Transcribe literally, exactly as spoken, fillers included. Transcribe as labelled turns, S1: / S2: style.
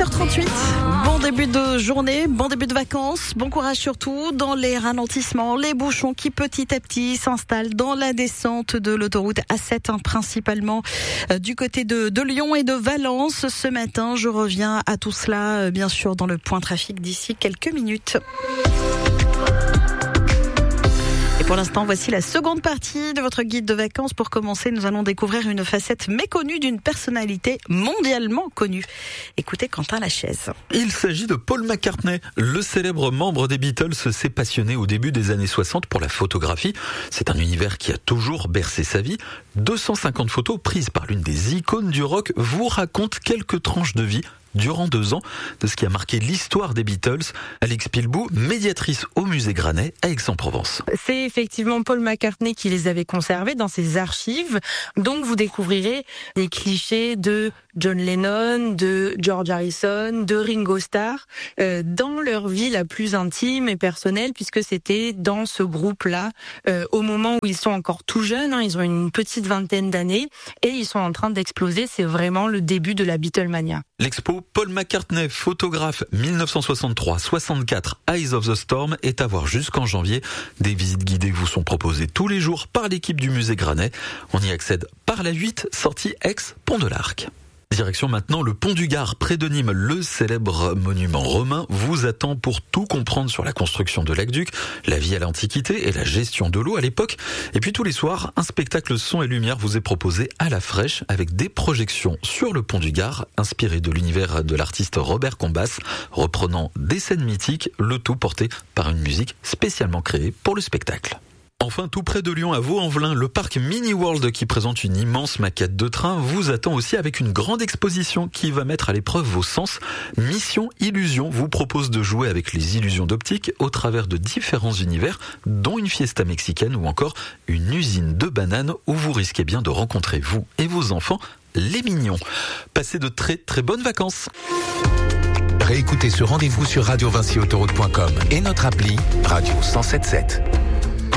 S1: heures trente-huit, bon début de journée, bon début de vacances, bon courage surtout dans les ralentissements, les bouchons qui petit à petit s'installent dans la descente de l'autoroute A sept, hein, principalement euh, du côté de, de Lyon et de Valence. Ce matin, je reviens à tout cela, euh, bien sûr, dans le point trafic d'ici quelques minutes. Et pour l'instant, voici la seconde partie de votre guide de vacances. Pour commencer, nous allons découvrir une facette méconnue d'une personnalité mondialement connue. Écoutez Quentin Lachaise.
S2: Il s'agit de Paul McCartney. Le célèbre membre des Beatles s'est passionné au début des années soixante pour la photographie. C'est un univers qui a toujours bercé sa vie. deux cent cinquante photos prises par l'une des icônes du rock vous racontent quelques tranches de vie durant deux ans de ce qui a marqué l'histoire des Beatles. Alix Pilbou, médiatrice au musée Granet à Aix-en-Provence.
S3: C'est effectivement Paul McCartney qui les avait conservés dans ses archives. Donc vous découvrirez des clichés de John Lennon, de George Harrison, de Ringo Starr, euh, dans leur vie la plus intime et personnelle, puisque c'était dans ce groupe-là, euh, au moment où ils sont encore tout jeunes, hein, ils ont une petite vingtaine d'années, et ils sont en train d'exploser. C'est vraiment le début de la Beatlemania.
S2: L'expo Paul McCartney, photographe dix-neuf cent soixante-trois soixante-quatre, Eyes of the Storm, est à voir jusqu'en janvier. Des visites guidées vous sont proposées tous les jours par l'équipe du musée Granet. On y accède par la huit, sortie Aix-Pont de l'Arc. Direction maintenant le Pont du Gard, près de Nîmes. Le célèbre monument romain vous attend pour tout comprendre sur la construction de l'aqueduc, la vie à l'Antiquité et la gestion de l'eau à l'époque. Et puis tous les soirs, un spectacle son et lumière vous est proposé à la fraîche avec des projections sur le Pont du Gard, inspiré de l'univers de l'artiste Robert Combas, reprenant des scènes mythiques, le tout porté par une musique spécialement créée pour le spectacle. Enfin, tout près de Lyon, à Vaux-en-Velin, le parc Mini World, qui présente une immense maquette de train, vous attend aussi avec une grande exposition qui va mettre à l'épreuve vos sens. Mission Illusion vous propose de jouer avec les illusions d'optique au travers de différents univers, dont une fiesta mexicaine ou encore une usine de bananes où vous risquez bien de rencontrer, vous et vos enfants, les mignons. Passez de très très bonnes vacances.
S4: Réécoutez ce rendez-vous sur radio vinci autoroute point com et notre appli Radio cent soixante-sept.